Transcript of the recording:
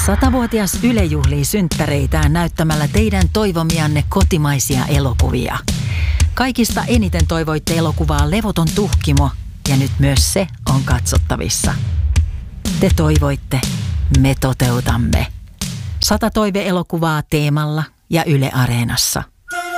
100-vuotias Yle juhlii synttäreitään näyttämällä teidän toivomianne kotimaisia elokuvia. Kaikista eniten toivoitte elokuvaa Levoton tuhkimo, ja nyt myös se on katsottavissa. Te toivoitte, me toteutamme. 100 toive-elokuvaa Teemalla ja Yle Areenassa.